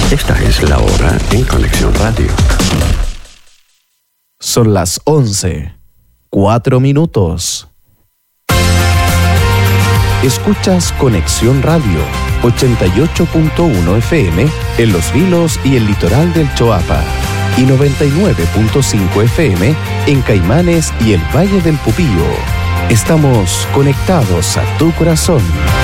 Esta es la hora en Conexión Radio. Son las 11:04. Escuchas Conexión Radio, 88.1 FM en Los Vilos y el litoral del Choapa, y 99.5 FM en Caimanes y el Valle del Pupío. Estamos conectados a tu corazón.